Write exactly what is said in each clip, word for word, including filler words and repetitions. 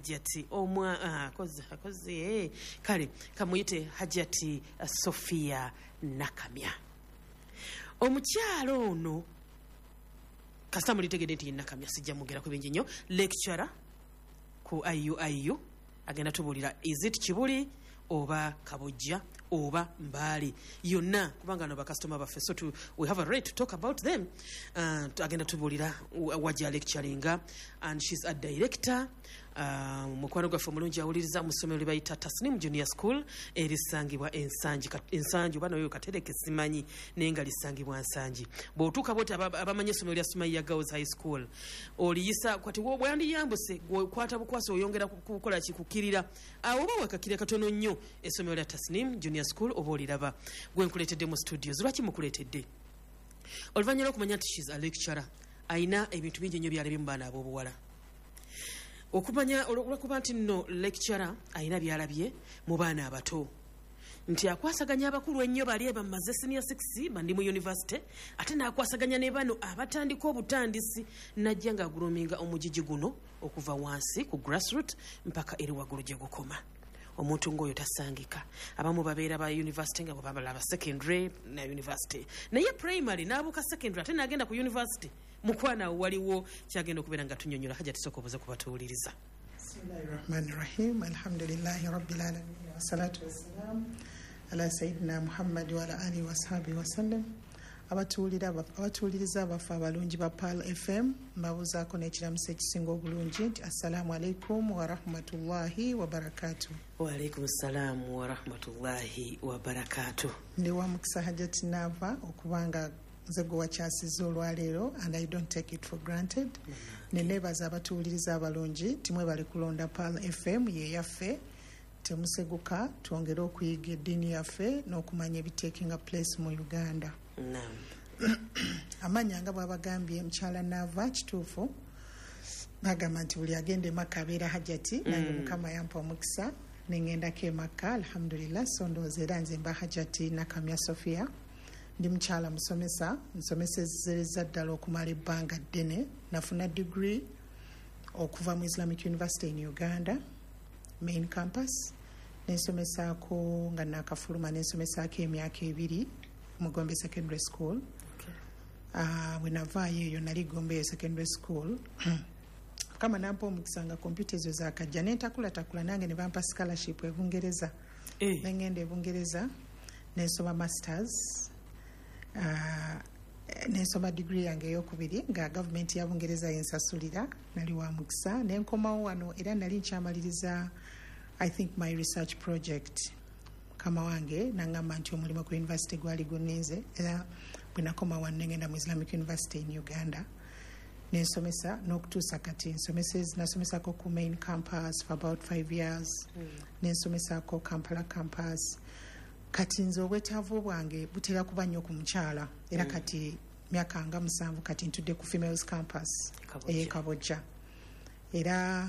Hajjati omwa ah, kozi kozi eh kale kamuyite Hajjati uh, Sophia Nakamya. Omukyalo ono kasita mulitegedde nti Nakamya sijja mugera ku bingi nnyo, lecturer ku I U I U agenda tubulira is it Kibuli oba Kabojja oba Mbali yonna kubanga no ba customer baffe, so to, we have a right to talk about them. uh, agenda tubulira wajja lecturinga and she's a director uh, mukwano gwaffe mulungi awuliriza mu ssomero lye bayita Tasnim Junior School erisangibwa ensangi ensangi bano yo katereke simanyi nenga lisangibwa ensangi bw'otuuka bwoti abamanyi essomero lya Sumaiya Girls High School oliyisa kwati bwandi yambuse kwata bukwasa oyongera kukola kikukirira awo oba wakakira katono nnyo essomero lya Tasnim Junior School oba oliraba gwe nkuleetedde mu studios. Lwaki mukuleetedde? Oluvannyuma okumanya nti she's a lecturer ayina ebintu bingi nnyo byalabye mu baana ab'obuwala, okumanya olwokuba nti nno lecturer ayina byalabye mu baana abato nti akwasaganya abakulu ennyo bali bamaze senior six bandi mu university ate n'akwasaganya ne bano abatandika obutandisi najja nga grooming omujiji guno okuva wansi ku grassroots mpaka eri waggulu gye gukoma. Omuntu ng'oyo tasangika. Abamu babeera ba university nga bwebabala aba secondary na university naye primary n'abuuka secondary ate n'agenda ku university. Mukwana waliwo kyagenda okubeera nga tunnyonnyola. Hajja tisooka obuze kubatuwuliriza. Bismillahirrahmanirrahim. Alhamdulillahi rabbil alamin wa salatu wassalamu ala sayyidina Muhammad wa ala alihi wa sahbihi wa sallam. Abatuulira abatuuliriza abafa abalungi ba Pearl F M mbabuzaako n'ekiramuso ekisinga obulungi nti assalamu alaikum wa rahmatullahi wa barakatuh. Wa alaikum assalam wa rahmatullahi wa barakatuh. Ndi wa mukisa Hajjati Nava okubanga nze gwe wakyasiza olwaleero and I don't take it for granted. Mm-hmm. Neneebaza abatuuliriza abalungi timwe bali kulonda Pearl F M ye yaffe temuseguka twongere okuyiga eddiini yaffe n'okumanya ebiteekinga place mu Uganda. Naam. Amanya nga bw'abagambye mukyala Nava kituufu bagamba nti buli agenda emaka abeera Hajjati. Mm. Nange Mukama yampa omukisa nengendako emaka alhamdulillah. So ndowooza era nze mba Hajjati Nakamya Sophia. Ndi mukyala musomesa nsomesezereza ddala okumala ebbanga ddene. Nafuna degree okuva mu Islamic University in Uganda main campus. Nensomesaako nga nakafuluma nensomesaako emyaka ebiri mu Gombe Secondary School. Okay. Uh, when navaayo eyo nali Gombe Secondary School kama nampa omukisa nga computer ezo zakajja nentakulatakula nange ne bampa scholarship e Bungereza. Eh. Nengenda e Bungereza nensoma masters. Uh, nensoma degree yange eyokubiri nga government ya Bungereza yensasulira. Nali wa mukisa nenkomawo wano era nali nkyamaliriza I think my research project kama wange nangamba nti omulimu ku university gwali gunninze era bwe nakoma wano nengenda mu Islamic University in Uganda nensomesa n'okutuusa kati nsomeseza nasomesako ku main campus for about five years. Mm. Nensomesako Kampala campus. Kati nze obwetaavu bwange butera kuba nnyo ku mukyala era mm. kati myaka nga musanvu kati ntudde ku females campus eye Kabojja era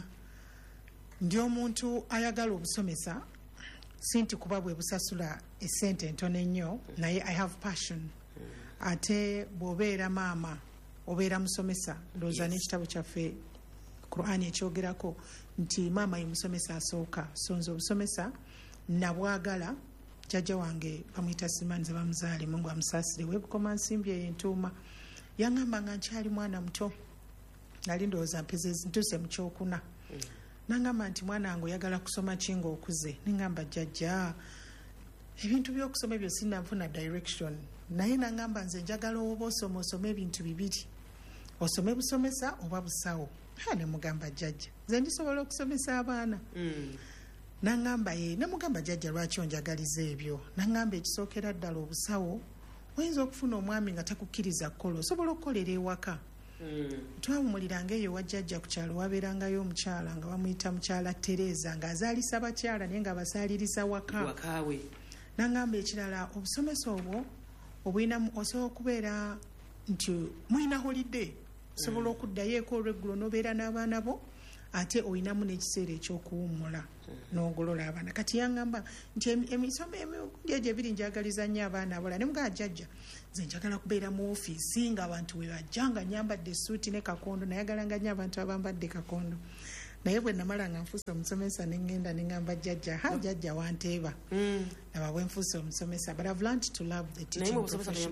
ndi omuntu ayagala obusomesa sinti kuba bwe busasula esente ntono ennyo naye I have passion. Mm. Ate bw'obeera maama obeera musomesa ndowooza yes. N'ekitabo kyaffe Qur'ani ekyogerako nti maama ye musomesa asooka. So nze obusomesa nabwagala. Jjajja wange bamuyita Simanzi bamuzaale Mungu amusaasire webukoma nsimbi entuuma yangamba nga nkyali mwana muto nali ndowooza mpeze ntuse mu kyokuna. Mm. Nangamba nti mwana wange oyagala kusoma kinga okuze nengamba jjajja ebintu by'okusoma ebyo sinanfuna direction naye nangamba nze njagala oba osoma osome ebintu bibiri osome busomesa oba busawo. Ha ne mugamba jjajja nze ndisobola okusomesa abaana. Mm. Nangamba ye ne mugamba jjajja lwaki onjagaliza ebyo. Nangamba ekisookera ddala obusawo oyinza okufuna omwami nga takukkiriza kukola osobola okukolera ewaka. Mm. Twawumuliranga eyo wajjajja ku kyalo wabeerangayo omukyala nga bamuyita mukyala Tereza nga azaalisa bakyala naye nga abasaalirisa waka. Wakawe. Nangamba ekirala obusomesa obwo obulina osobola okubeera nti mulina holiday osobola mm. okuddayo eko olweggulo n'obeera n'abaana bo ate oyinamu n'ekiseera ekyokuwummula n'ogolola abaana. Kati yangamba nti emisomo emirundi egyo ebiri njagaliza nnyo abaana abalala ne mugamba jjajja nze njagala kubeera mu ofiisi nga abantu we bajja nga nyambadde essuuti ne kakondo nayagalanga nnyo abantu abambadde kakondo. naye bwe namala nga nfuuse omusomesa ne ngenda ne ngamba jjajja ha jjajja wanteeba aba bwe nfuuse omusomesa but I've learned to love the teaching profession.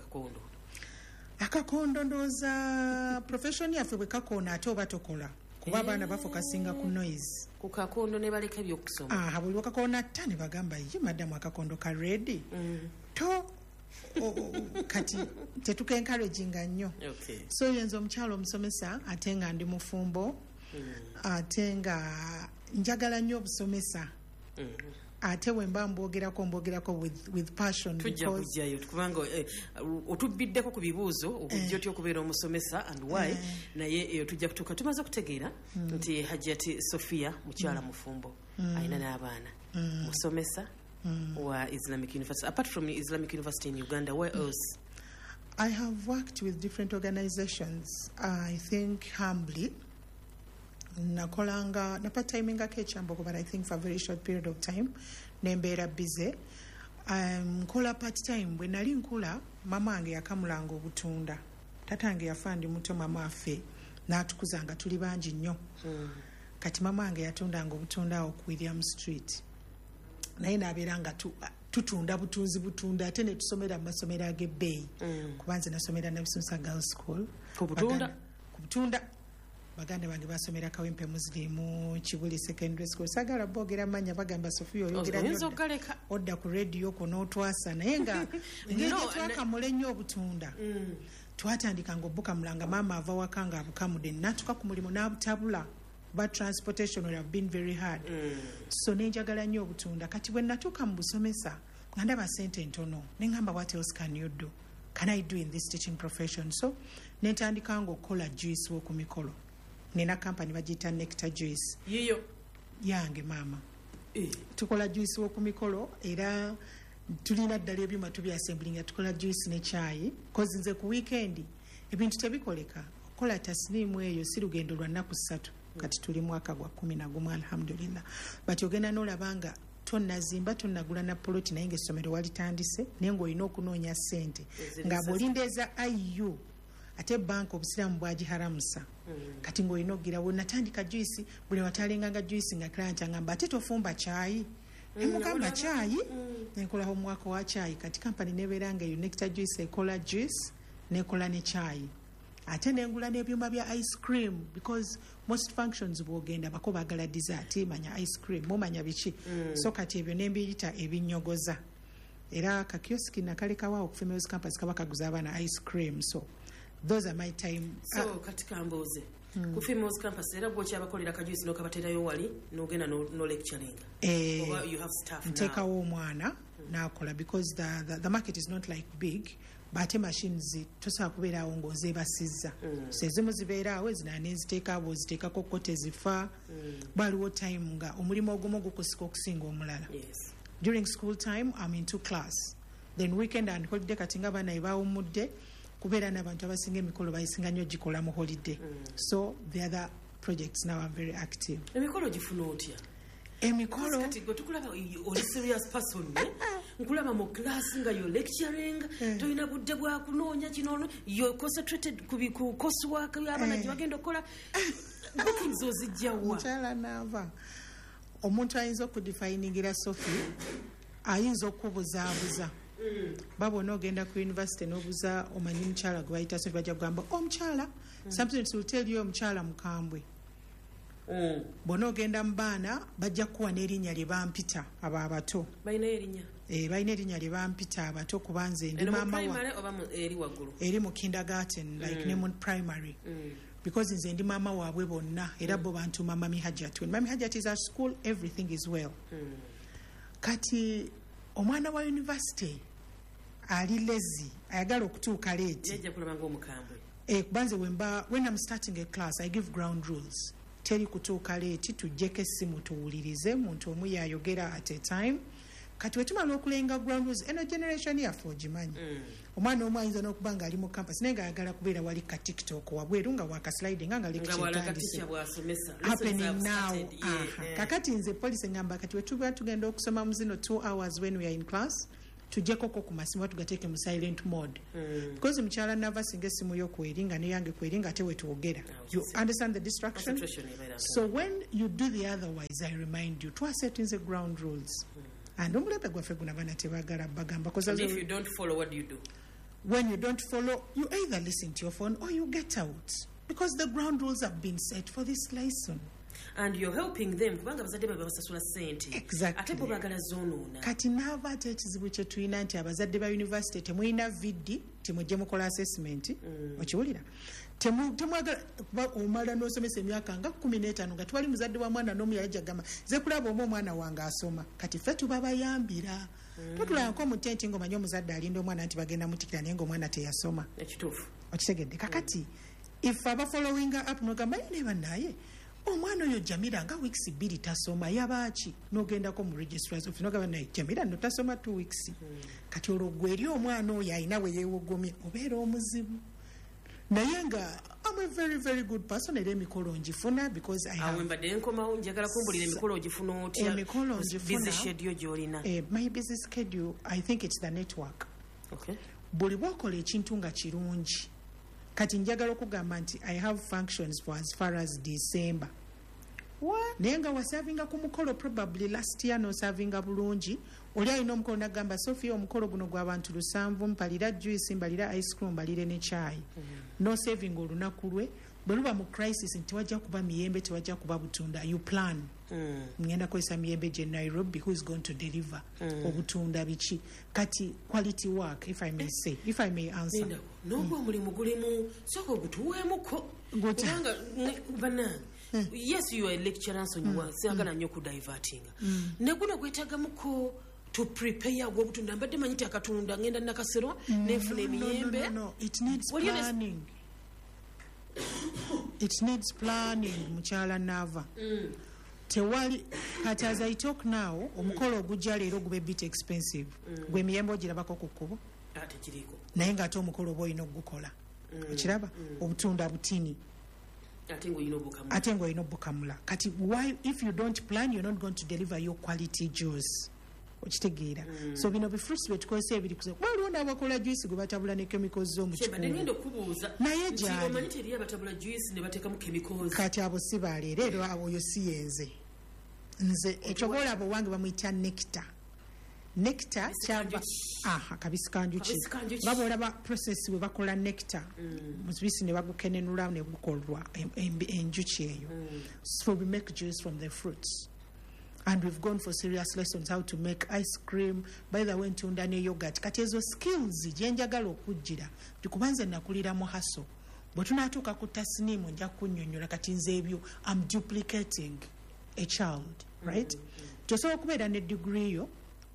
Akakondo ndooza profession yaffe bwe kakoona ate oba tokola kuba abaana bafokasinga ku noise ku kakondo ne baleka ebyokusoma. Ah, buli wakakoona tta ne bagamba ye madamu akakondo ka ready to kati tetuka encouraging nnyo. Okay. So yenzo omukyalo omusomesa ate nga ndi mufumbo ate nga njagala nnyo obusomesa ate wemba mbwogerako mbwogerako with, with passion tujja kujjayo kubanga otubiddeko ku bibuuzo obujja otya okubeera omusomesa and why naye eyo tujja kutuuka tumaze okutegeera nti Hajjati Sophia mukyala mufumbo alina n'abaana musomesa wa Islamic University. Apart from Islamic University in Uganda, where else? I have worked with different organizations. I think humbly nakolanga napa timinga kechambo, but I think for a very short period of time nembera busy. Um kola part time when nali nkula mama ange yakamulanga obutunda tatange yafandi muto mama afe natukuzanga tuli banji nnyo kati mama ange yatundanga obutunda ku William Street naye naberanga tu tutunda butunzi butunda ate ne tusomera amasomero ag'ebbeeyi kubanze nasomera na Bisunsa Girls School ku butunda ku butunda baganda bange basomera Kawempe Muslimu Kibuli Secondary School sagala bogera manya bagamba Sofia oyogera nyo odda ku radio ko n'otwasa naye nga ngeri twakamule nnyo obutunda twatandika ng'obuka mulanga mama ava wakanga abukamude natuka ku mulimu n'abutabula but transportation would have been very hard. Mm. So nenjagala nnyo obutunda kati bwe natuka mu busomesa nga ndaba sente ntono nengamba what else can you do, can I do in this teaching profession? So nentandika ng'okukola juice w'oku mikolo nina company bagiyita Nectar Juice yiyo yange mama eh. tukola juice w'oku mikolo era tulina ddala ebyuma tubyassemblinga tukola juice ne chai cause nze ku weekend ebintu tebikoleka okukola tasnimu eyo si lugendo lwa nnaku ssatu kati tuli mwaka gwa kumi na gumu alhamdulillah but ogenda n'olabanga tonnazimba tonnagula na poloti naye ng'essomero walitandise naye ng'olina okunoonya ssente nga bw'olindeeza I U ate banka obusiraamu bwagiharamusa kati ng'olina okugira we natandika juice buli watalenganga juice nga client angamba ate tofumba chai nemugamba chai nenkolaho omwaka wa chai kati kampani nebeera nga eyo Nectar Juice ekola juice nekola ne chai ate nengula n'ebyuma bya ice cream because most functions bwogenda bako bagala dessert manya ice cream mumanya biki mm. so kati ebyo nembiyita ebinyogoza era kakioski nakalekawo ku Females Campus kaba kaguza abaana ice cream so those are my time so uh, katika mboze mm. ku Females Campus era bwo kyabakolera ka juice nokabaterayo wali nogenda no, no lecturing eh, or you have staff now ntekawo omwana mm. nakola because the, the, the market is not like big bate machines tosa kubeera awo ng'ozeebasizza mm. so ezimu zibeeraawo ezina neziteeka abo ziteekako kote zifa mm. baliwo time nga omulimu ogumu gukusika okusinga omulala yes. during school time I'm into class then weekend and holiday kati nga abaana ebawumudde kubeera n'abantu abasinga emikolo bayisinga nnyo gikola mu holiday mm. so the other projects now are very active. Emikolo gifuna otya? Emikolo kati gwe tukulaba oli serious person ne nkulaba mu class nga yo lecturing toyina budde bwa kunoonya kino yo concentrated ku coursework y'abaana gye bagenda okukola bookings ozijjawa mukyala naava omuntu ayinza okudefiningira Sophie ayinza okubuzaabuza babona ogenda ku university n'obuza omanyi mukyala gwe bayita Sophie bajja kugamba omukyala something will tell you omukyala mukambwe Mm. Bono ogenda mu baana bajja kuwa n'erinnya lye bampita abo abato balina erinnya eh balina erinnya lye bampita abato kubanze ndi mama wa eri waggulu eri mu kindergarten like mm. ne mu primary mm. because nze ndi mama waabwe bonna era bo bantu mama Hajjati when Mami Hajjati is at school everything is well mm. kati omwana wa university ali lazy ayagala okutuuka late yajja kulabanga omukambwe eh kubanze wemba when I'm starting a class I give ground rules teri kutuuka leeti tujjeko essimu tuwulirize muntu omu yayogera at a time kati wetumala okulenga ground rules eno generation yaffe ogimanyi mm. omwana omu ayinza n'okuba nga ali mu campus naye nga ayagala kubeera wali ka tiktok wabweru nga wakasliding nga lecture happening now yeah, yeah. kakati nze police ngamba kati wetuba tugenda okusoma mu zino two hours when we are in class tujjekoko ku masimu tugateeke mu silent mode Mm. because mukyala nava singa essimu yo kweringa ne yange kweringa ate wetwogera you understand the distraction. Concentration ebeera So when you do the otherwise, I remind you twasetinze ground rules and omulembe gwaffe guna bana tebagala bagamba And if you don't follow, what do you do? when you don't follow, you either listen to your phone or you get out because the ground rules have been set for this lesson. And you're helping them kubanga abazadde babe basasula ssente. Exactly. Ate bo baagala zoonoona. Kati naava ate ekizibu kye tulina nti abazadde ba university temulina vidi temujje mukola assessment okiwulira Temu- temwagala kuba omala n'osomesa emyaka nga kumi n'etaano nga twali muzadde wa mwana n'omu yajja gamba ze kulaba omu omwana wange asoma kati ffe tuba bayambira totulabako mu tenti ng'omanyi omuzadde alinda omwana nti bagenda mutikira naye ng'omwana teyasoma Ekituufu. okitegedde kakati if aba following up nogamba ye ne bannaye omwana oyo Jamila nga weeks bbiri tasoma yabaaki n'ogendako mu registrars office nogamba naye Jamila no tasoma two weeks kati olwo gwe eri omwana oyo ayina we yeewogomye obeera omuzibu naye nga I'm a very very good person era emikolo ngifuna because I Awe have mbadde nkomawo njagala kumbulira emikolo ogifuna otya. Emikolo ngifuna. Busy schedule gy'olina. eh, my busy schedule. I think it's the network. Okay. Buli bwokola ekintu nga kirungi kati njagala okugamba nti I have functions for as far as December. What? Naye nga wasavinga ku mukolo probably last year nosavinga bulungi oli alina omukolo nagamba Sophia omukolo guno gw'abantu lusanvu mpalira juice mbalira ice cream mbalire ne chai no saving olunaku lwe bwe luba mu crisis nti tewajja kuba miyembe tewajja kuba butunda you plan Mm. ngenda kozesa miyembe gye Nairobi who is going to deliver obutunda biki kati quality work if I may say if I may answer. Linda, n'obwo omulimu gulimu sooka ogutuweemuko Gute? kubanga ne- bannange yes you are a lecturer so you are siagala nnyo okudivertinga ne guno gwetagamuko to prepare gw'obutunda mbadde manyi ti akatunda ngenda nakasero nefuna No, no, emiyembe no, no. It needs Well, you know- planning. It needs planning, mukyala Nava. Tewali kati as I talk now, omukolo ogujja leero gube bit expensive. Gwe emiyembe ogirabako ku kkubo ate kiriko naye ng'ate omukolo oba olina ogukola. Okiraba obutunda butini ate ng'olina obukamu ate ng'olina obukamula. Kati why if you don't plan you're not going to deliver your quality juice. Okitegeera. So bino bifruits bye tukozesa ebiri kuze. Waliwo n'abakola juice gwe batabula ne chemicals z'omu kyebadde kikuubo. ngenda okubuuza Naye nti gyali. omanyi teri abatabula juice ne bateekamu chemicals. Kati abo si baleero ero abo oyo si yenze nze ekyo boolaba owange bamuyita nectar nectar kyava Kabisikanjo ki? aha kabisikanjo ki Kabisikanjo ki? nga boolaba process we bakola nectar mubisi ne bagukenenula ne gukolwa em- em- enjuki eyo so we make juice from the fruits and we've gone for serious lessons how to make ice cream by the way ntunda ne yogurt kati ezo skills gyenjagala okujjira tikubanze nakulira mu haso bwe tunaatuuka ku tasinimu nja kunnyonnyola kati nze ebyo am duplicating a child right tosobola okubeera ne degree yo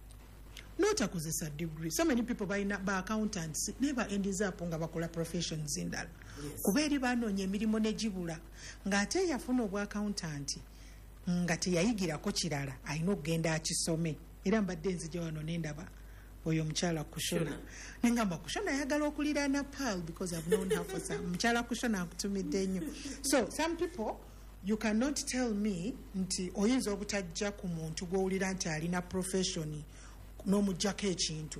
n'otakozesa degree so many people balina ba accountants naye ba ends up nga bakola professions endala kuba eri banoonya emirimu ne gibula ng'ate yafuna obwa accountant nga teyayigirako kirala alina okugenda akisome era mbadde nzija wano nendaba oyo omukyala kushona Shona. nengamba kushona ayagala okuliraana pal because I've known her for some mukyala kushona akutumidde nnyo so some people you cannot tell me nti oyinza obutajja ku muntu gw'owulira nti alina profession n'omuggyako ekintu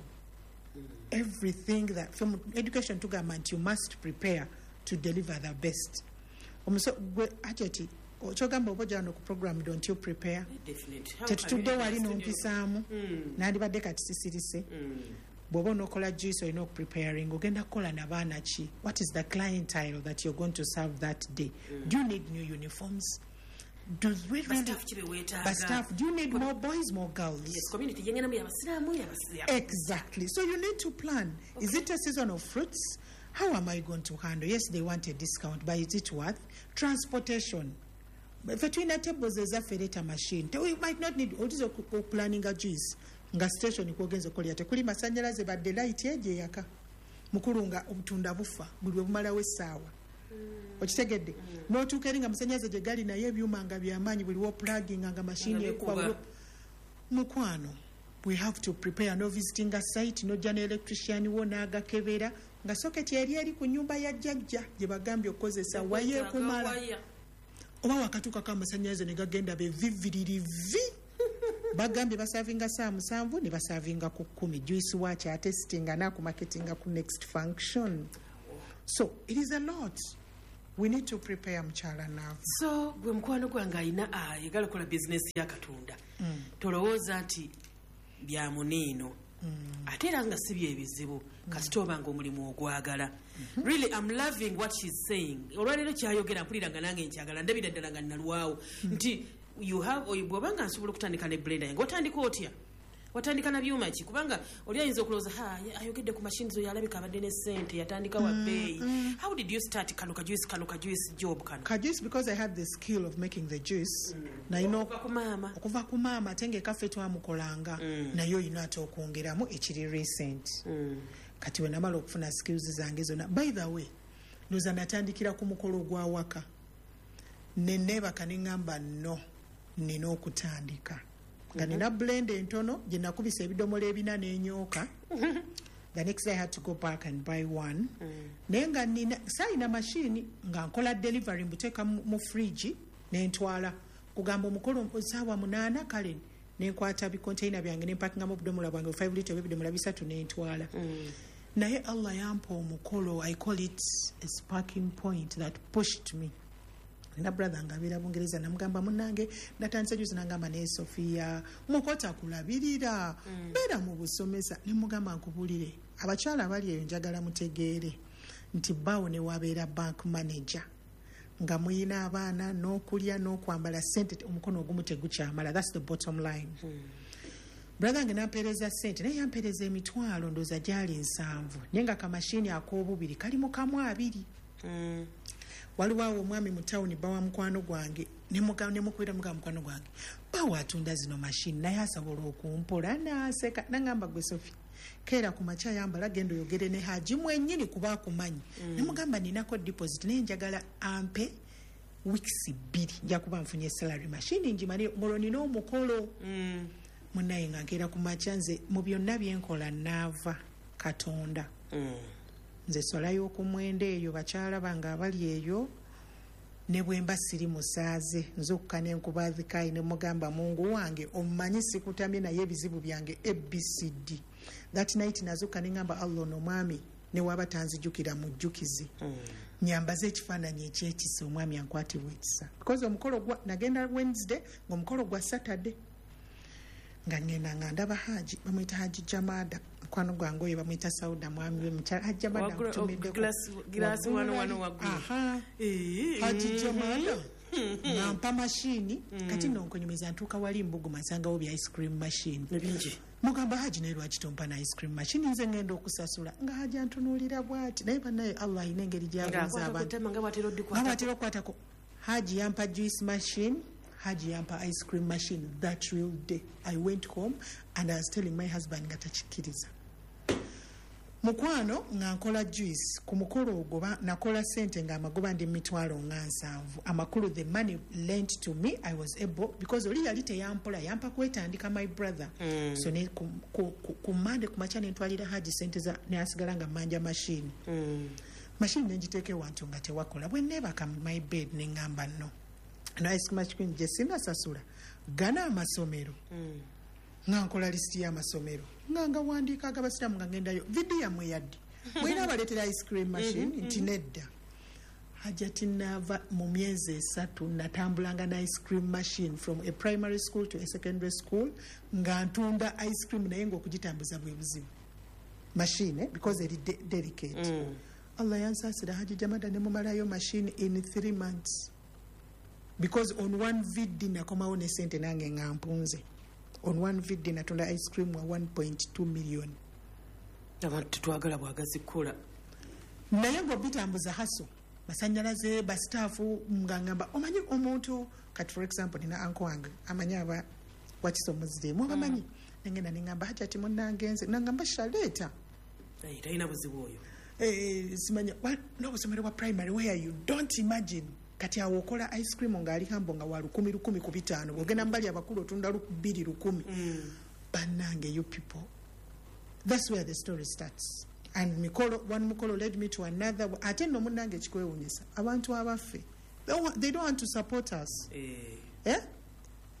everything that from education tugamba nti you must prepare to deliver the best omuso gwe ajeti kyogamba oba ojja wano ku program don't you prepare Definitely. How- tetutudde I mean, wali studio- n'ompisaamu nandibadde kati sisirise bw'oba onookola juice olina okupreparing ogenda kukola nabaana ki what is the clientele that you're going to serve that day do you need new uniforms do we really Bastaff ki be weetaaga? but staff do you need more boys more girls Yes, community gyengenamu yabasiraamu yabasiraamu. exactly so you need to plan is it a season of fruits how am I going to handle yes they want a discount but is it worth transportation ffe tulina tables ezaffe leeta machine we might not need otiza okuplanninga juice nga station kwogenza okolera tekuli masanyalaze badde light egyo eyaka mukulu nga obutunda bufa buli bwebumalawo essaawa okitegedde n'otuuka eri nga masanyalaze gye gali naye ebyuma nga byamaanyi buliwo plugging nga machine Nga ekuba bikuba. mukwano we have to prepare no visiting a site nojja ne electrician wo n'agakebera nga socket eri eri ku nyumba ya jjajja gye bagambye okukozesa waye ekumala Waya. oba wakatuukako amasanyalaze ne gagenda beviviririvi bagambye basavinga saa musanvu ne basavinga ku kumi. Juice wacha atestinga na ku marketinga ku next function. So it is a lot. We need to prepare mchala now. So gwe mkwano gwange ayina ayagala kola business ya katunda. Mm. Tolowooza nti bya munino. Mm. Ate era nga si byebizibu mm. kasitoba nga omulimu ogwagala. Mm-hmm. Really I'm loving what she's saying. Olwalero kyayogera mpulira nga nange nkyagala ndabira ddala nga nalwawo mm. nti you have or bwobanga nsobola okutandika ne blender yange otandika otya watandika na byuma ki kubanga oli ayinza okulooza ha ayogedde ku machine zo yalabika abadde ne sente yatandika wa bay. Mm. How did you start kano ka juice kano ka juice job kano ka juice? Because I had the skill of making the juice. Mm. Na you know okuva ku mama okuva ku mama tenge kafe twamukolanga mm. nayo inato okwongeramu ekiri recent. Mm. Kati we namala okufuna skills zange zonna. By the way noza natandikira ku mukolo gwa waka neneba kaningamba no nina okutandika nga nina blend entono gye nakubisa ebidomola ebina n'enyoka. The next day I had to go back and buy one. Mm. Naye nga nina sayina machine nga nkola delivery mbuteeka mu fridge n'entwala kugamba omukolo saawa munaana kale nenkwata bicontainer byange nempakingamu obudomola bwange five litre ebidomola bisatu n'entwala. Mm. Naye Allah yampa omukolo, I call it a sparking point that pushed me. Na brother ngabira Bungereza namugamba munange natandise juzi nangamba ne Sofia mukota kulabirira mm. bera mu busomesa ne mugamba nkubulire abakyala abali eyo njagala mutegeere nti bawo ne wabeera bank manager nga muyina abaana n'okulya n'okwambala sente omukono ogumu tegukyamala. That's the bottom line. Mm. Brother nge nampereza sente naye yampereza emitwalo ndoza gyali nsanvu naye nga kamashini ak'obubiri kali mu kamu abiri. Mm. Waliwo omwami mu town bawa mukwano gwange ne mugamba ne mukwira mugamba mukwano gwange bawa atunda zino machine naye asobola okumpola naseka nangamba gwe Sophie kera ku macha yambala gendo yogere ne Haji mwennyini kuba akumanyi. Mm. Ne mugamba ninako deposit ne njagala ampe weeks bbiri nja kuba nfunye salary machine njimani moloni no mukolo. Mm. Munaye ngakera ku macha nze mu byonna byenkola nava Katonda. Mm. Nze sola y'okumwende eyo bakyala bange abali eyo ne bwemba siri musaaze nzokka n'enkubazikayi ne mugamba Mungu wange omumanyi sikutamye naye ebizibu byange A B C D. That night nazokka ne ngamba Allah no mwami ne waba tanzijukira mujjukizi. Mm. Nyambaze ekifaananyi ekyekisa omwami ankwatibwa ekisa. Because omukolo gwa nagenda Wednesday ng'omukolo gwa Saturday nga ngenda nga ndaba Haji bamuyita Haji Jamada mukwano gwange oyo bamuyita Sauda mwami we mukyala Haji Jamada mutumidde glass wano wano wagulu. Aha Haji Jamada nampa mashini kati nonkonyumeza ntuuka wali Mbuguma nsangawo bya ice cream machine bingi mugamba Haji naye lwaki tompa na ice cream machine nze ngenda okusasula nga Haji antunuulira bwati naye banaye Allah ayina engeri gy'abuuza abantu nga bw'atera okukwatako. Haji yampa juice machine, Haji yampa ice cream machine. That real day I went home and I was telling my husband nga takikiriza mukwano nga nkola juice ku mukolo ogwo nakola sente nga amagoba ndi mitwalo nga nsanvu. Amakulu the money lent to me I was able because oli yali teyampola yampa kwetandika my brother. Mm. So ne ku, ku, ku, ku Monday ku macha ntwalira Haji sente za ne asigala nga manja machine. Mm. Machine nenjiteke wantu nga tewakola bwe nebaka my bed ne ngamba no no ice machine je sina sasula gana amasomero. Mm. Nga nkola listi ya masomero nga nga wandika agabasiramu nga ngendayo video yamwe yaddi mwina abaletera ice cream machine nti nedda. Haja tinava mu myezi esatu natambulanga na ice cream machine from a primary school to a secondary school nga ntunda ice cream naye ng'okugitambuza bwe buzibu machine eh, because eri de delicate. Mm. Allah yansasira Haji Jamada ne mumalayo machine in three months because on one video nakomawo ne sente nange nga mpunze. On one video natunda ice cream wa one point two million. Abantu twagala bwagazi kola. Naye ngo bitambuza haso. Basanyalaze ba staff ngangamba omanyi omuntu kat for example nina uncle wange amanya aba wachiso muzide mu bamanyi mm. ngenda ningamba hacha ati munangenze nangamba shaleta. Hey, taina buzibu oyo. Eh simanya what no busomero wa primary where you don't imagine kati awokola ice cream nga ali hambo nga wa lukumi lukumi ku bitano ogenda mbali abakulu otunda lukubiri lukumi. Mm. Banange you people, that's where the story starts. And mikolo one mukolo led me to another. Ate no munange chikwewunyisa abantu abaffe they don't want to support us. Eh eh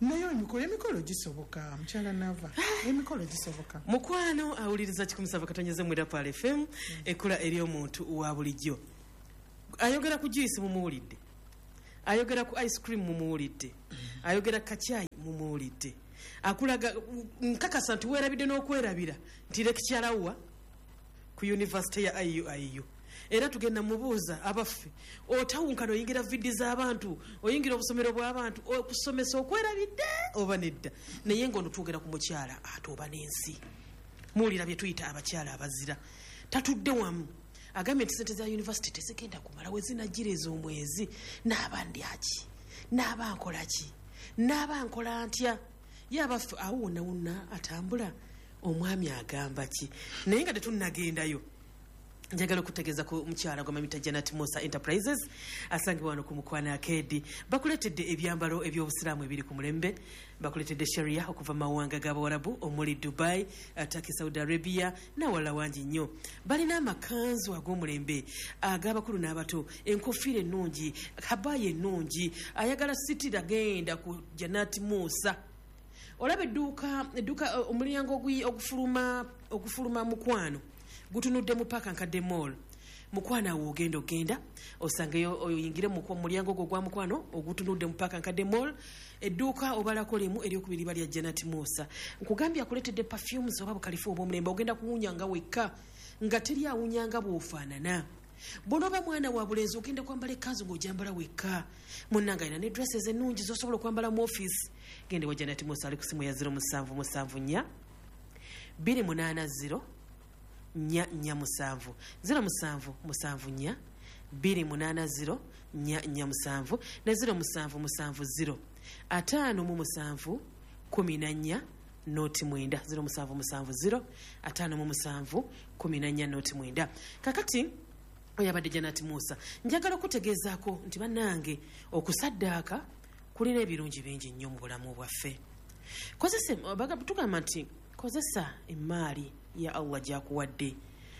naye emikolo emikolo gisoboka mukyala nava emikolo gisoboka mukwano awuliriza kikumusava katonyeze mwera pal F M ekola eri omuntu wa bulijjo ayogera ku juice mumuwulidde ayogera ku ice cream mumuwulidde ayogera kachai mumuwulidde akulaga nkakasa nti weerabidde n'okwerabira nti lekikyalawa ku university ya I U I U era tugenda mubuuza abaffe otawunkana oyingira vidi z'abantu oyingira obusomero bw'abantu okusomesa okwerabidde oba nedda naye ngono twogera ku mukyala ate oba n'ensi muwulira bye tuyita abakyala abazira tatudde wamu agambye nti sente za university tezigenda kumala we zinajjira ez'omwezi n'abandi aki n'abankola ki n'abankola ntya yabaffe awo wonna wonna atambula omwami agamba ki naye nga tetunnagendayo njagala okutegeeza ku mukyala gwa mamita Janet Musa Enterprises asangibwa wano ku Mukwana Arcade bakuletedde ebyambalo eby'obusiraamu ebiri ku mulembe bakuletedde sharia okuva mawanga g'Abawarabu omuli Dubai, Turkey, Saudi Arabia n'awalala wangi nnyo balina amakanzu ag'omulembe ag'abakulu n'abato enkofiira ennungi habayi ennungi ayagala sitira genda ku Janet Musa olaba edduuka edduuka omulyango ogufuluma ogufuluma Mukwano gutunudde mu paka nkadde mall Mukwana wo ogenda ogenda osangeyo oyingire mu mulyango gwo gwa Mukwano ogutunudde mu paka nkadde mall edduuka obalako limu eryokubiri balya Janet Musa nkugambye akuletedde perfumes oba bukalifu obw'omulembe ogenda kuwunyanga wekka nga teri awunyanga bw'ofaanana bonoba mwana wa bulenzi ogenda kwambala ekanzu ng'ojambala wekka munnanga ina ne dresses ennungi z'osobola okwambala mu office gende wa Janet Musa ali ku simu ya zero musanvu musanvu nnya bbiri munaana zero nya nya musanvu zero musanvu musanvu nya bbiri munaana zero nya nya musanvu ne zero musanvu musanvu zero ataano mu musanvu kumi na nnya noti mwenda zero musanvu musanvu zero ataano mu musanvu kumi na nnya noti mwenda kakati oyabadde Janet Musa njagala okutegeezaako nti bannange okusaddaaka kulina ebirungi bingi nnyo mu bulamu bwaffe kozesa tugamba nti kozesa emaali ya Allah gyakuwadde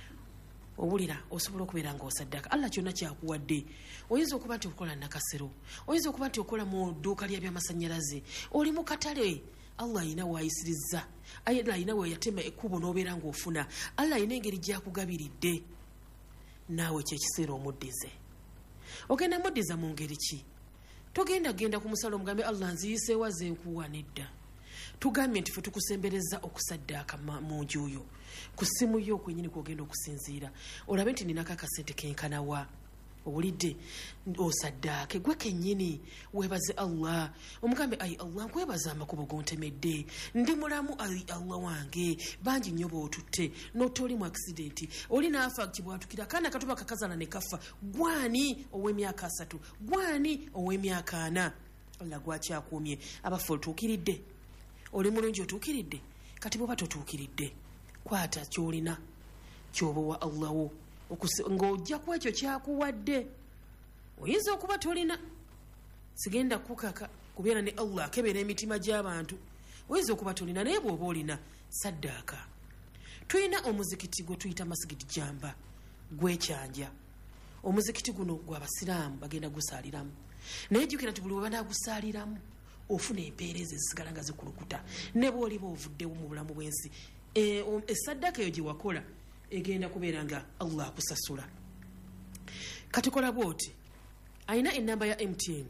owulira osobola okubeera ng'osaddaaka Allah kyonna kyakuwadde oyinza okuba nti okola nakasero oyinza okuba nti okola mu dduuka lya byamasannyalaze oli mu katale Allah ayina waayisirizza Allah ayina weeyatema ekkubo n'obeera ng'ofuna Allah ayina engeri gyakugabiridde naawe kyekiseera omuddize ogenda muddiza mu ngeri ki togenda genda ku musalo omugambe Allah nziyiseewa ze nkuwa nedda tugambye nti fe tukusembereza okusaddaaka mu njuyo ku ssimu yo kwenyini kwogenda okusinziira olabe nti ninako akasente kenkanawa owulidde osaddaake gwe kennyini weebaze Allah omugambe ayi Allah nkwebaza amakubo gontemedde ndi mulamu ayi Allah wange bangi nnyo bootutte n'otoli mu accidenti oli naafa kibwatukira kaana katuba kakazana ne kafa gwani ow'emyaka asatu gwani ow'emyaka ana Allah gwakyakuumye abafe otuukiridde oli mulungi otuukiridde kati bwoba totuukiridde kwata kyolina kyobowa Allah wo ng'ojja ku ekyo kyakuwadde oyinza okuba tolina sigenda kukaka kubeera ne Allah akebera emitima gy'abantu oyinza okuba tolina naye bw'oba olina saddaaka tulina omuzikiti gwe tuyita masigidi jamba gwekyanja omuzikiti guno gw'abasiraamu bagenda gusaaliramu naye jjukira nti buli we banaagusaaliramu ofuna empeereza ezisigala nga zikulukuta ne bw'oliba ovuddewo mu bulamu bw'ensi esaddaaka eyo gye wakola egenda kubeera nga Allah akusasula kati kola bwoti ayina enamba ya M T N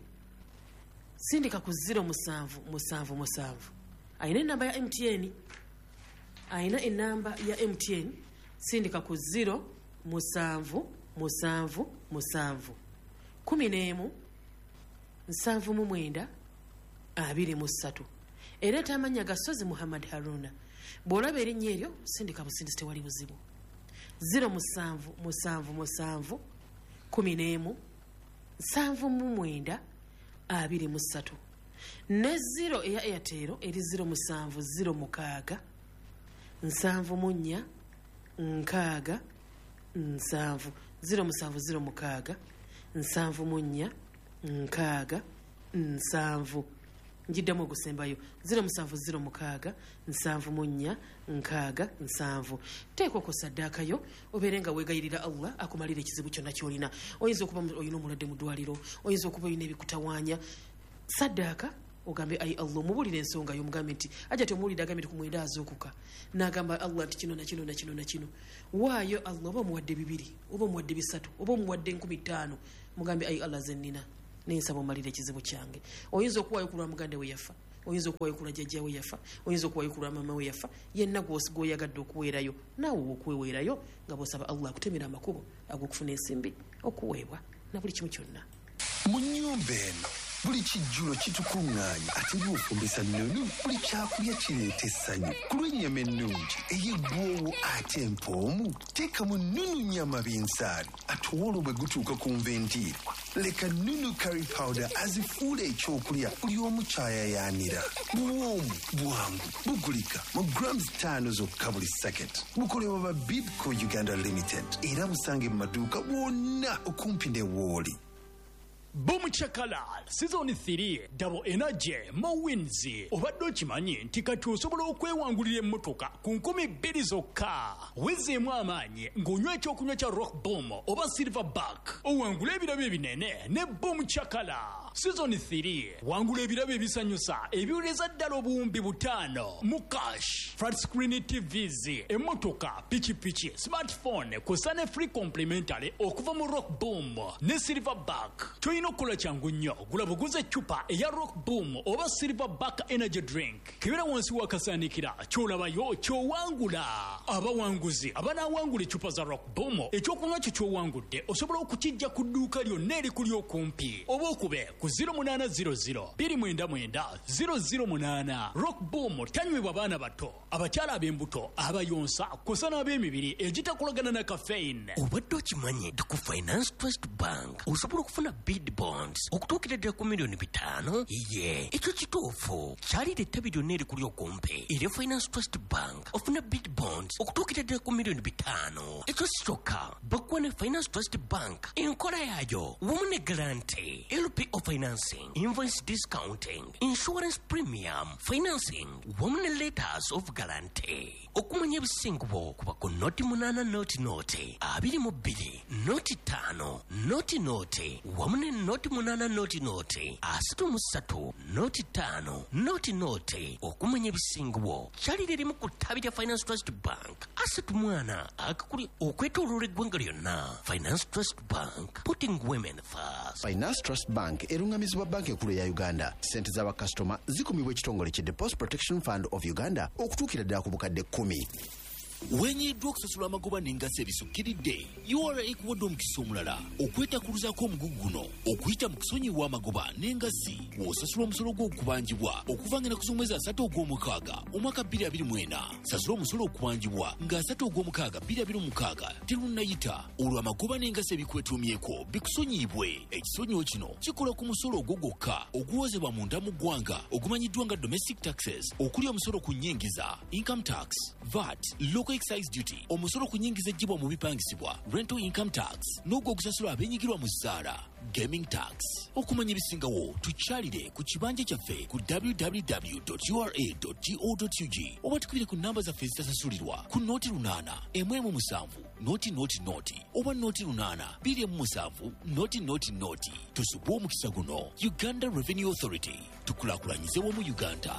sindika ku zero musanvu musanvu musanvu ayina enamba ya M T N ayina enamba ya M T N sindika ku zero musanvu musanvu musanvu kumi n'emu nsanvu mu mwenda abiri mu ssatu ereeta amanya gasozi Muhammad Haruna bw'olaba erinnya eryo sindika busindisi tewali buzibu zero musanvu musanvu musanvu kumi n'emu nsanvu mu mwenda abiri mu ssatu ne zero eya Airtel eri zero musanvu zero mukaaga nsanvu mu nnya nkaaga nsanvu zero musanvu zero mukaaga nsanvu mu nnya nkaaga nsanvu njiddamu ogusembayo zero musanvu zero mukaaga nsanvu mu nnya nkaaga nsanvu teeka okusaddaakayo obeere nga weegayirira Allah akumalira ekizibu kyonna kyolina oyinza okuba olina omulwadde mu ddwaliro oyinza okuba olina ebikutawaanya saddaaka ogambe ayi Allah omubulira ensonga y'omugambe nti ajja temuwulira agambe nti ku mwenda azookuka n'agamba Allah nti kino na kino na kino na kino waayo Allah oba omuwadde bibiri oba omuwadde bisatu oba omuwadde enkumi ttaano mugambe ayi Allah ze nnina nensaba omalira ekizibu kyange. Oyinza okuwaayo ku lwa muganda we yafa, oyinza okuwaayo ku lwa jjajja we yafa, oyinza okuwaayo ku lwa maama we yafa, yenna gw'oyagadde okuweerayo naawe okweweerayo nga bw'osaba Allah akutemera amakubo ag'okufuna ensimbi okuweebwa na buli kimu kyonna. Mu nnyumba eno buli kijjulo kitukuŋŋaanya ate by'ofumbisa nnoni buli kyakulya kireeta essanyu ku lw'ennyama ennungi ey'eggwoowo ate empoomu teekamu nnunu nnyama b'ensaali ate olwo bwe gutuuka ku nvendiirwa leka nnunu curry powder azifuula ekyokulya buli omu kyayayaanira. Buwoomu bwangu bugulika mu grams ttaano zokka buli saketi. Bukolebwa ba Bidco Uganda Limited era busange mu maduuka bwonna okumpi ne Wooli. Boom Chakalal Season three Double Energy Mowins. Obadde okimanyi nti kati osobola okwewangulira emmotoka ku nkumi bbiri zokka. Wezeemu amaanyi ng'onywa ekyokunywa kya Rock Boom oba Silverback. Owangula ebirabo ebinene ne Boom Chakala. Season three wangula ebirabo ebisanyusa ebiwuleza ddala obuwumbi butaano mu cash. Flat screen T Vs, emmotoka, pichi-pichi, smartphone kusa ne free complimentary okuva mu Rock Boom ne Silverback. Toyina okukola kyangu nnyo gula buguze eccupa eya Rock Boom oba Silverback energy drink. Kibera wansi wakasaanikira ky'olabayo ky'owangula. Abawanguzi abanaawangula eccupa za Rock Boom ekyokunywa kyo ky'owangudde osobola okukijja ku dduuka lyonna erikuli okumpi oba okube ku zero munana zero zero bbiri mwenda mwenda zero zero munana. Rock Boom tanywebwa baana bato, abakyala ab'embuto, abayonsa kusa n'ab'emibiri egitakolagana na caffeine. Obadde okimanyi nti ku Finance Trust Bank osobola okufuna bid bonds okutuukira ddala ku miliyoni bitaano. Ye ekyo kituufu kyalira ettabi lyonna erikuli okumpi erya Finance Trust Bank ofuna bid bonds okutuukira ddala ku miliyoni bitaano. Ekyo si kyokka bakuwa ne Finance Trust Bank enkola yaayo wamu ne guarantee, L P O financing, invoice discounting, insurance premium financing wamu ne letters of guarantee. Okumanya ebisingubo kuba ku noti munana noti noti abiri mu bbiri noti ttaano noti noti wamu ne noti munana noti noti asatu mu ssatu noti ttaano noti noti. Okumanya ebisingubo kyalira erimu ku ttabi lya Finance Trust Bank asatu mwana akakuli okwetooloola eggwanga lyonna. Finance Trust Bank, putting women first. Finance Trust Bank erungamizibwa banka enkulu ya Uganda. Ssente z'abakasitoma zikumibwa ekitongole ki Deposit Protection Fund of Uganda okutuukira ddala ku bukadde kkumi. Wenyiddwa okusasula amagoba n'engazi ebisukkiridde U R A ekuwadde omukisa omulala okwetakuluzaako omugugu guno okuyita mu kusonyiwa amagoba n'engazi w'osasula omusolo gw'okubanjibwa okuva nga ku mwezi asatu ogw'omukaaga omwaka bbiri abiri mu ena. Sasula omusolo okubanjibwa nga asatu ogw'omukaaga bbiri abiri mu mukaaga terunnayita olwo amagoba n'engazi ebikwetuumyeko bikusonyiibwe. Ekisonyiwo kino kikola ku musolo ogwo gwokka oguwozebwa munda mu ggwanga ogumanyiddwa nga domestic taxes, okuli omusolo ku nnyingiza income tax, V A T, local excise duty, omusolo ku nnyingiza ejjibwa mu bipangisibwa rental income tax, n'ogwo ogusasula abeenyigirwa mu zzaala gaming tax. Okumanya ebisingawo tukyalire ku kibanja kyaffe ku w w w dot u r a dot go dot u g oba tukubire ku namba zaffe ezitasasulirwa ku nooti lunaana emu emu musanvu nooti nooti nooti oba nooti lunaana bbiri emu musanvu nooti nooti nooti. Tusubwe omukisa guno. Uganda Revenue Authority, tukulaakulanyize wamu Uganda.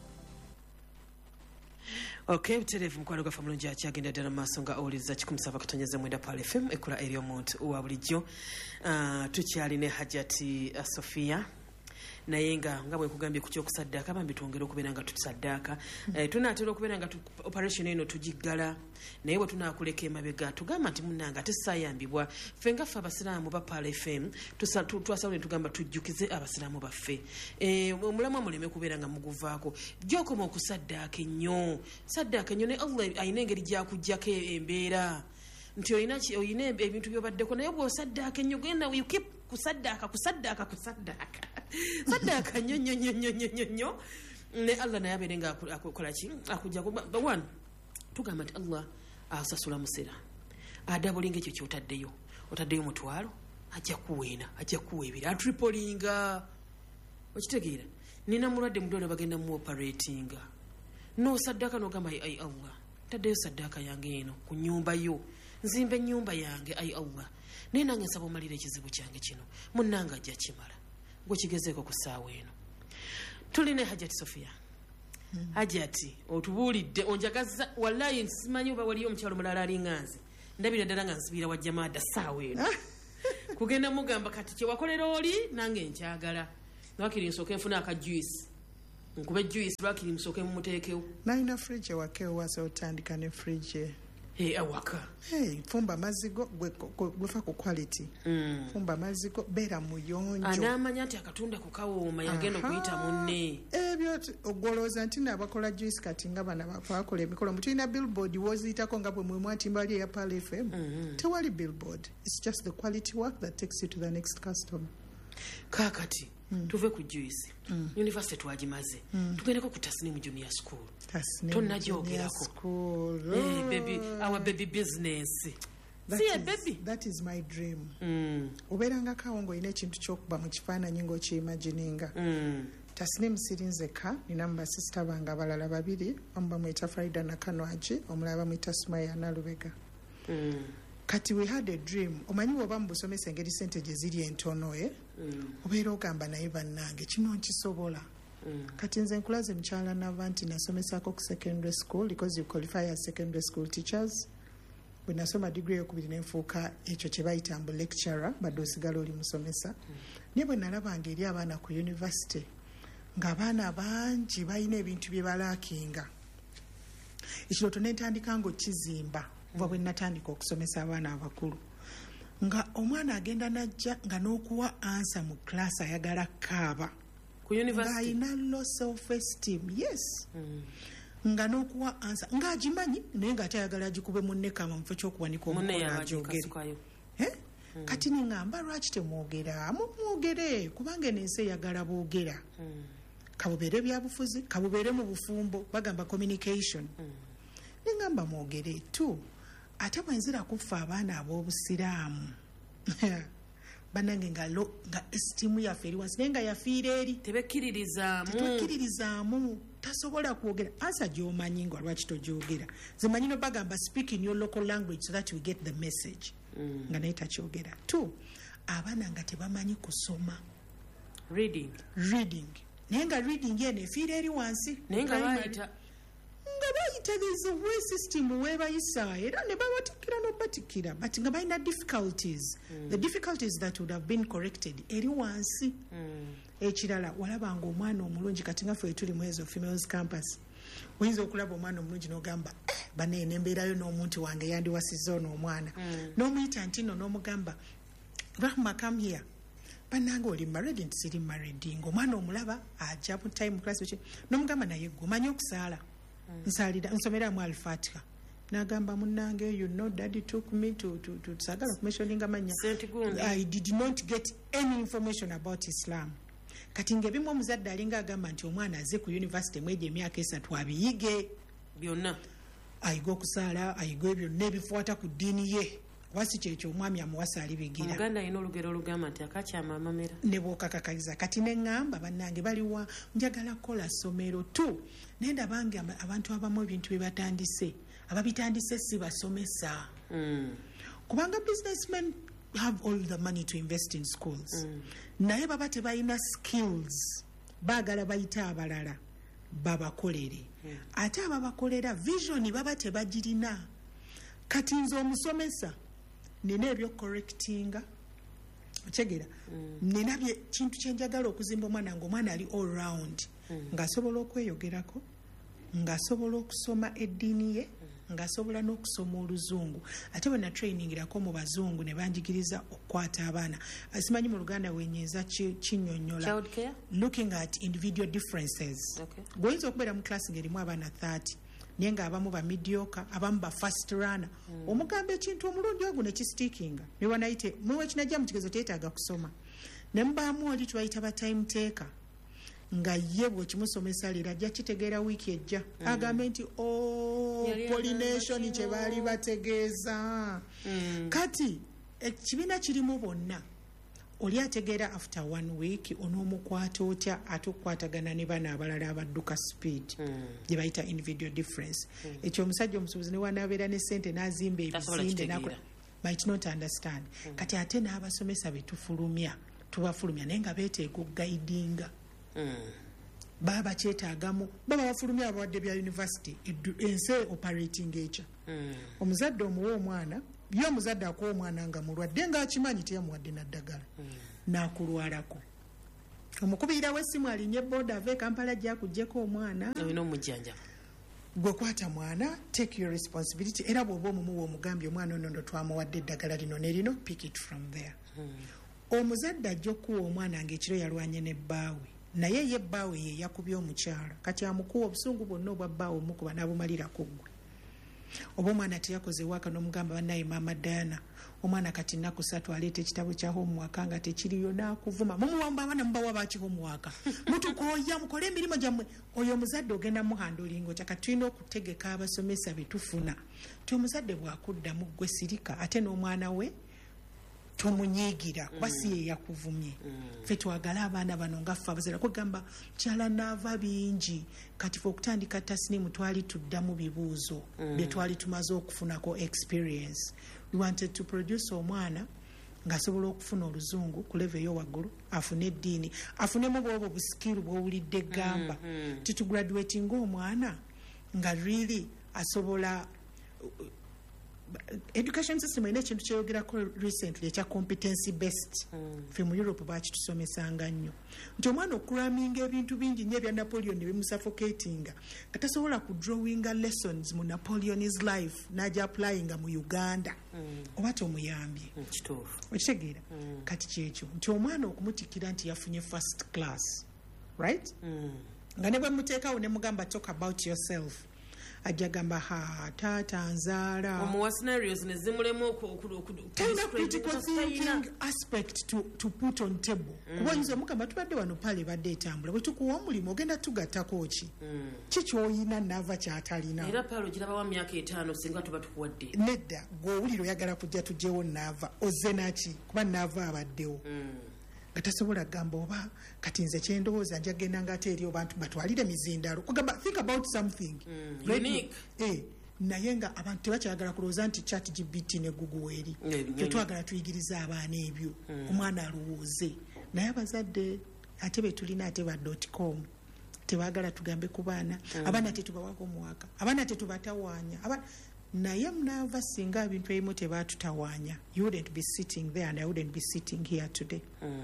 Okay, butereevu mukwano gwa famulungi akyagenda ddala mu maaso nga owuliriza kikumi saba katonnyeza mwenda Paul F M ekula eri omuntu owa bulijjo. Uh, tukyali ne Hajati uh, Sofia naye nga nga bwe nkugambye ku kyokusaddaaka bambi twongere okubeera nga tusaddaaka. Eh, tunaatera okubeera nga operation eno tugiggala naye bwe tunaakuleka emabega tugamba nti munnanga tesayambibwa ffe nga ffe abasiraamu ba Paul F M twasalawo ne tugamba tujjukize abasiraamu baffe. Eh, omulamwa muleme kubeera nga muguvaako gy'okoma okusaddaaka ennyo saddaaka ennyo ne Allah ayina engeri gy'akuggyako embeera nti oyina oyina ebintu by'obaddeko naye bw'osaddaaka ennyo genda you keep kusaddaaka kusaddaaka kusaddaaka saddaaka nnyo nnyo nnyo nnyo nnyo nnyo ne Allah naye abeere nga akola ki akujja one tugamba nti Allah asasula musera adabulinga ekyo kyotaddeyo otaddeyo mutwalo ajja kuweena ajja kuweebera atripolinga okitegeera. Nina mulwadde mudole bagenda mu operatinga no saddaaka n'ogamba ayi Allah taddeyo saddaaka yange eno ku nnyumba yo nzimba ennyumba yange ayi Allah naye nange nsaba omalira ekizibu kyange kino munnanga ajja kimala gwe kigezeeko ku ssaawa eno. tuline Hajati Sofia mm. Hajati otubuulidde onjagaza wallahi simanyi oba waliyo omukyalo mulala alinganze ndabira ddala nga nsibira wa jamaada saawa eno kugenda mugamba kati kyewakolera oli nange nkyagala lwakiri nsooke nfuna aka juice nkube juice lwakiri nsooke mumuteekewo nalina fridge ewakewo wase otandika ne fridge Hey, awaka. Hey, fumba mazigo gwefa ku quality. Mm. Fumba mazigo bera muyonjo. Anamanya nti akatunda ku kawooma yagenda okuyita munne. Ebyo ogoloza nti nabakola juice kati nga bana bakola emikolo mutulina billboard woziyitako nga bwe mwe mwatimbali ya Pal F M. Mm-hmm. Tewali billboard. It's just the quality work that takes you to the next customer. Kakati. Mm. Tuve ku juice. Mm. University twagimaze. Mm. Tugendeko ku Tasnim Junior School. Tasnim Junior School. Oh. Hey, baby, our baby business. That See is, a baby. That is my dream. Mm. Oberanga kawongo ine chintu chokuba mu kifaananyi ng'okiyimagininga. Mm. Tasnim sirinzeka nina basista bange abalala babiri omu bamwita Faida Nakanwaji omulala bamwita Sumaya Nalubega. Mm. Kati we had a dream. Omanyi oba mu busomesa engeri sente gye ziri entono e mm. obeera ogamba naye bannange kino nkisobola. Mm. Kati nze nkulaze mukyala nava nti nasomesako ku secondary school because you qualify as secondary school teachers. Bwe nasoma degree yokubiri nenfuuka ekyo kye bayita mbu lecturer badde osigala oli musomesa. Mm. Naye bwe nalabanga eri abaana ku university ng'abaana bangi balina ebintu bye balaakinga. Ekirooto ne ntandika ng'okizimba kuva bwe natandika okusomesa abaana abakulu. Nga omwana agenda najja nga n'okuwa ansa mu class ayagala kaaba. Ku university? Nga ayina low self-esteem, yes. Mm. Nga n'okuwa ansa. Nga agimanyi naye ng'ate ayagala agikube munne kama mufo ky'okuwanika omukono agyogere. Eh? Mm. Kati ningamba lwaki temwogera mumwogere kubanga ensi eyagala boogera. Mm. Kabubeere byabufuzi, kabubeere mu bufumbo bagamba communication. Mm. Ningamba mwogere tu. Ate bwenzira kufa abaana ab'obusiraamu banange nga lo nga estimu yaffe eri wansi naye nga yafiira eri tebekkiririzaamu tebekkiririzaamu tasobola kwogera ansa gy'omanyi nga lwaki togyogera ze manyi no bagamba speak in your local language so that you get the message mm. nga naye takyogera tu abaana nga tebamanyi kusoma reading reading naye nga reading eno efiira eri wansi naye nga bayita nga bayita there's a way system webayisa era ne babatikira n'obatikira but nga balina difficulties mm. the difficulties that would have been corrected eri wansi mm. ekirala walabanga omwana omulungi kati nga ffe tuli mu ezo females campus oyinza okulaba omwana omulungi n'ogamba eh, baneene mbeerayo n'omuntu wange yandiwasiza ono omwana mm. n'omuyita nti no n'omugamba Rahma come here bananga oli married nti siri married ng'omwana omulaba ajja mu time class n'omugamba naye gwe omanyi okusaala nsalira nsomera mu Al-Fatiha nagamba munange you know daddy took me to to to sagala mentioning amanya I did not get any information about Islam kati ngebimu omuzadde alinga agamba nti omwana aze ku university mweje emyaka esatu abiyige byonna ayiga okusaala ayiga ebyo n'ebifuata ku ddiini ye wasi kyekyo omwami amuwasa alibigira Uganda ino olugero olugamba nti akakyama amamera ne bw'okakakaliza kati ne ŋŋamba bannange baliwa njagala kola somero tu naye ndabange abantu abamu ebintu bye batandise ababitandise si basomesa mm. kubanga businessmen have all the money to invest in schools mm. naye baba tebalina skills baagala bayita abalala babakolere mm. ate ababakolera vision baba tebagirina kati nze omusomesa nina ebyo correctinga okyegera mm. nina bye kintu kyenjagala okuzimba omwana ng'omwana ali all round mm. ng'asobola okweyogerako ng'asobola okusoma eddiini ye mm. ng'asobola n'okusoma oluzungu ate bwe natrainingirako mu bazungu ne banjigiriza okukwata abaana simanyi mu Luganda wenyeeza kinnyonnyola looking at individual differences okay. Goyinza okubeera mu class ng'erimu abaana thirty naye ng'abamu ba mediocre abamu ba fast runner mm. omugamba ekintu omulundi ogwo ne kistickinga ne wanayite muwe kinajja mu kigezo teetaaga kusoma ne mubaamu oli twayita ba time taker nga ye bw'okimusomesa leero ajja kitegeera wiiki ejja mm. agambe nti o pollination kye baali bategeeza mm. kati ekibiina kirimu bonna oli ategeera after one week onoomukwata otya ate okukwatagana ne bana abalala abadduka speed mm. gye bayita individual difference mm. ekyo omusajja omusuubuzi ne wanaabeera ne ssente n'azimba ebizinde might not understand mm. kati ate n'abasomesa betufulumya tubafulumya naye nga beeteeka okugaidinga mm. baba kyetaagamu baba bafulumya abawadde bya university ensi operating ekya omuzadde omuwa omwana ye omuzadde akuwa omwana nga mulwadde ngaakimanyi teyamuwadde naddagala n'akulwalako omukubirira w'essimu alinye boda ave Kampala gyakuggyeko omwana olina omujjanjaba gwe kwata mwana take your responsibility era bw'oba omumuwa omugambye omwana ono ndo twamuwadde eddagala lino ne lino pick it from there omuzadde ajja okuwa omwana ng'ekiro yalwanye ne bbaawe naye ye bbaawe ye yakubye omukyala kati amukuwa obusungu bwonna obwa bbaawe omukuba n'abumalirako ggwe oba omwana teyakoze waaka n'omugamba bannaye maama Diana omwana kati nnaku ssatu aleeta ekitabo kya homework nga tekiriyo n'akuvuma mumuwamba abaana mubawa baki homework mutukooya mukole emirimu gyammwe oyo omuzadde ogenda muhandoolinga otya kati tulina okutegeka abasomesa be tufuna ti omuzadde bw'akuddamu ggwe sirika ate n'omwana we tomunyiigira kuba si ye yakuvumye ffe twagala abaana bano nga ffe abazira kugamba kyala naava bingi kati fe okutandika tasinimu twali tuddamu bibuuzo bye twali tumaze okufunako experience we wanted to produce omwana ng'asobola okufuna oluzungu ku level eyo waggulu afune eddiini afunemu bwobwo busikiru bw'owulidde eggamba titugraduating omwana nga really asobola education system ina ekintu kyeyogerako recently ekya competency based fe mu Europe bakitusomesanga nnyo nti omwana okuraminga ebintu bingi nnyo ebya Napoleon ne bimusuffocatinga katasobola kudrawinga lessons mu Napoleon's life n'aja applyinga mu Uganda oba tomuyambye kituufu okitegeera kati kyekyo nti omwana okumutikira nti yafunye first class right nga ne bwe muteekawo ne mugamba talk about yourself ajja gamba ha taata nzaala omuwa scenarios ne zimulemu tena critical thinking aspect to, to put on table kuba oyinza omugamba tubadde wano pale badde etambula bwe tukuwa omulimu ogenda tugattako ki kikyoyina naava kyatalina era pale ogirabawa myaka etaano singa tuba tukuwadde nedda gw'owulira oyagala kujja tugyewo naava ozze naki kuba naava abaddewo nga tasobola kugamba oba kati nze kyendowooza nja genda nga ate eri abantu batwalire mizindalo kugamba think about something mm, unique eh naye nga abantu tebakyagala kulowooza nti chat G P T ne Google eri tetwagala tuyigiriza abaana ebyo omwana alowooze naye abazadde ate be tulina ate ba dot com tebagala tugambe ku baana abaana tetubawako muwaka abaana tetubatawaanya abaana naye mnaava singa ebintu ebimu tebatutawaanya you wouldn't be sitting there and I wouldn't be sitting here today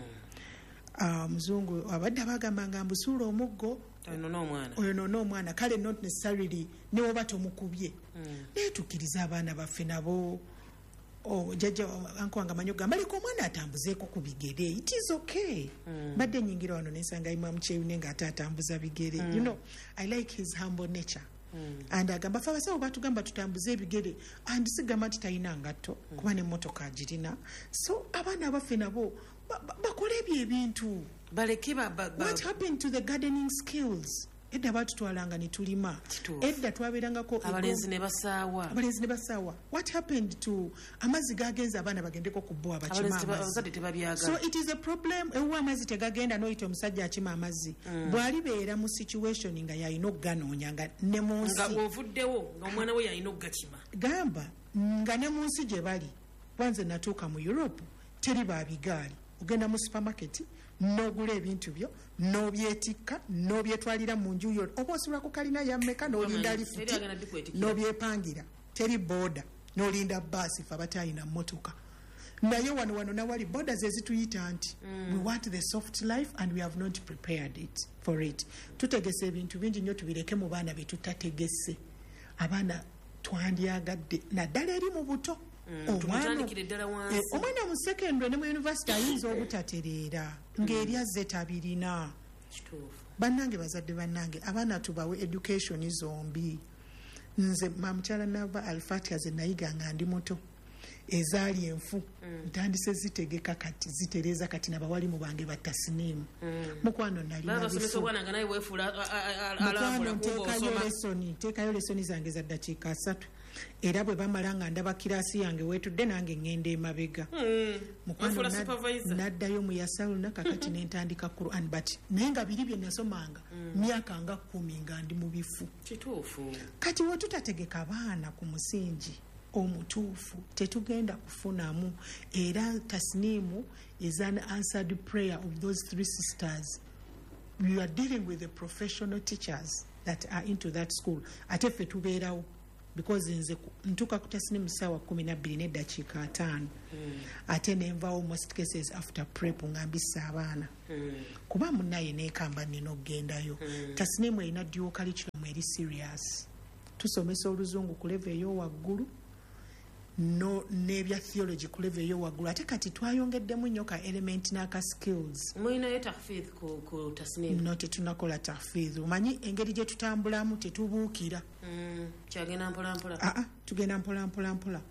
muzungu mm. uh, abadde abagamba nga mbusuula omuggo oyo noona omwana kale not necessarily newoba tomukubye naye mm. tukkiriza abaana baffe nabo oh, jajja ankwanga manyo gamba liko omwana atambuzeeko ku bigere it is okay mm. badde nyingira wano nensanga imamu kyeyune nga ate atambuza bigere mm. you know I like his humble nature Mm. and agamba fa basawo batugamba tutambuze ebigere and sigamba nti talina ngatto mm. kuba n'emmotoka agirina so abaana abaffe nabo bakole ebyo ebintu baleke what happened to the gardening skills edda batutwalanga ne tulima edda twabeerangako abalenzi ne basaawa abalenzi ne basaawa what happened to amazzi gagenza abaana bagendeko ku bbo abakima amazzi so it is a problem ewa amazzi tegagenda noyita omusajja akima amazzi mm. bwalibeera mu situation nga yayina okuganoonya nga ne mu nsi nga bw'ovuddewo nga omwana we yayina okugakima gamba nga ne mu nsi gye bali wanze natuuka mu Europe teri babigaali ogenda mu supermarket n'ogula ebintu byo n'obyetikka n'obyetwalira mu nju yo oba osula ku kalina yammeka n'olinda lifuti n'obyepangira teri boda n'olinda baasi fe abatayina mmotoka naye wano wano nawali boda ze zituyita nti mm. we want the soft life and we have not prepared it for it tutegese ebintu bingi nnyo tubireke mu baana be tutategese abaana twandyagadde naddala eri mu buto omwana mu secondary ne mu university ayinza obutatereera ng'eri azze tabirina bannange bazadde bannange abaana tubawe education zombi nze mamukyala nava alfatia ze nayiga nga ndi muto ezaali enfu ntandise zitegeka kati zitereeza kati nabawalimu bange batasiniimu mukwano nalinateekayo lesoni zange za ddakiika asatu era bwe bamala nga ndaba kiraasi yange weetudde nange ngenda emabega mukwano naddayo mu yasaluna kakati nentandika Quran but naye nga biri bye nasomanga myaka nga kkumi nga ndi mu bifu kati we tutategeka baana ku musingi omutuufu tetugenda kufunamu era tasniimu is an answered prayer of those three sisters you are dealing with the professional teachers that are into that school. Ate ffe tubeerawo because nze ntuuka ku tasinimu ssaawa kumi na bbiri n'eddakiika ataano ate nenvaawo most cases after prep nga mbisa abaana kuba munnaye neekamba nina okugendayo. Tasinimu erina dual curriculum eri serious. Tusomesa oluzungu ku level ey'owaggulu no nebya theology ku level ey'owaggulu ate kati twayongeddemu nnyo ka element n'aka skills. Mulinayo tahfidh ku, ku tasnimu? No, tetunakola tahfidh. Omanyi engeri gye tutambulamu tetubuukira. Mm, kyagenda mpola mpola. Ah ah, tugenda mpola mpola mpola.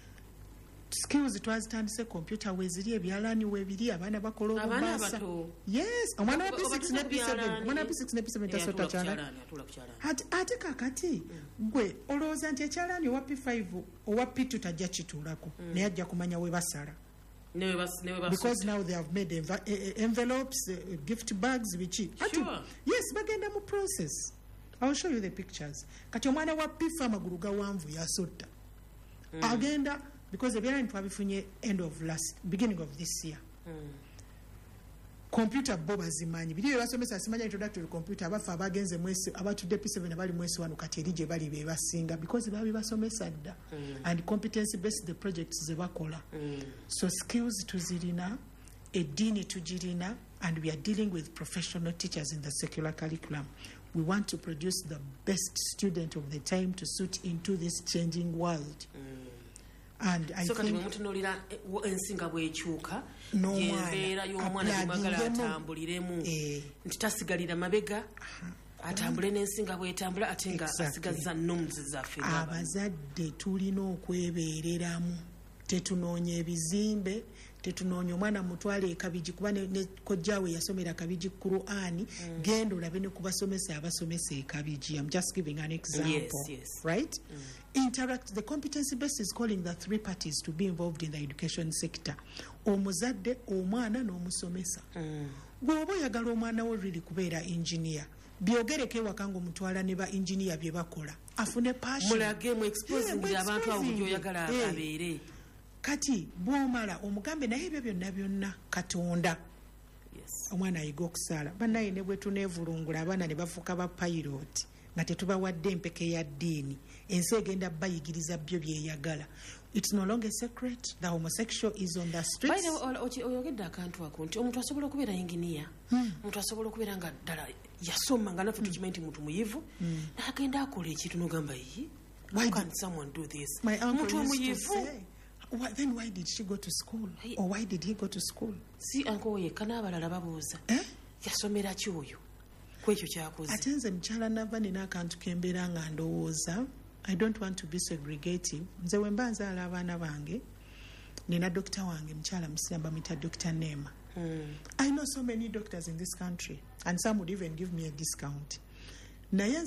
Skills twazitandise computer weziri ebyalaani webiri abaana bakola obubaasa. Yes, omwana wa P six ne P seven, omwana wa P six ne P seven tasota kyalaani. Ate kakati gwe olowooza nti ekyalaani owa P five owa P two tajja kituulako naye ajja kumanya we basala. Because now they have made env- envelopes, uh, gift bags, bichi. Sure. Yes, bagenda mu process. I will show you the pictures. Kati omwana wa P five amagulu gawanvu yasota. Mm. Agenda because ebyalaani twabifunye end of last beginning of this year. Mm. Computer bo bazimanyi biri bye basomesa simanya introductory computer abafa abagenze mwezi abatudde P seven abali mwezi wano kati erije bali be basinga because babi basomesa dda mm. and competency based the projects ze bakola. Mm. So skills tuzirina, edini tujirina, and we are dealing with professional teachers in the secular curriculum. We want to produce the best student of the time to suit into this changing world. Mm. And I so think kati mutunulira ensinga bwekyuka no embeera y'omwana bwemagala atambuliremu nti tasigalira mabega atambule n'ensinga bwetambula ate nga asigazza nomuzi zaffe. Abazadde tulina okwebeereramu, tetunoonya ebizimbe, tetunoonya omwana mutwale ekabiji kuba ne kojjaawe yasomera kabiji Qur'ani. Mm. Genda olabe ne kubasomesa abasomesa ekabiji. I'm just giving an example. Yes, yes. Right? Mm. Interact. The competency base is calling the three parties to be involved in the education sector. Omuzadde, omwana n'omusomesa. Mm. Bw'oba oyagala omwana wo really kubeera engineer, byogereko ewaka ng'omutwala ne ba engineer bye bakola afune passion. Mulage mu exposing yeah, abantu abo gy'oyagala yeah. abeere. Kati bw'omala omugambe naye ebyo byonna byonna Katonda. Yes. Omwana ayiga okusaala. Bannaye ne bwe tuneevulungula abaana ne bafuuka ba pilot nga tetubawadde empeke ya ddiini. Ensi egenda bayigiriza byo byeyagala. It's no longer secret. The homosexual is on the streets. Oyogedde akantu ako nti omuntu asobola okubeera engineer, omuntu asobola okubeera nga ddala yasoma nga naffe tukimanyi nti muntu muyivu n'agenda akola ekintu n'ogamba yi, why can someone do this? My uncle used to say, why, then why did she go to school? Hey. Or why did he go to school? Si uncle yekka n'abalala babuuza eh? Yasomera ki oyo kwekyo kyakoze. Ate nze mukyala nava nina akantu kembeera nga ndowooza. I don't want to be segregative. Nze we mba nzaala abaana bange nina dokita wange mukyala musiraamu bamuyita Doctor Nema. Mm. I know so many doctors in this country and some would even give me a discount. Naye